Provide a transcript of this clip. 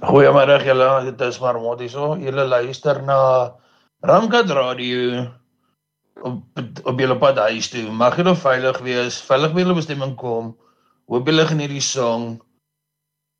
Goeiemiddag julle, dit is Marmot hierso. Julle luister na Ramkat Radio op julle pad huis toe. Mag julle veilig wees, veilig by julle bestemming kom. Hoop julle geniet die song.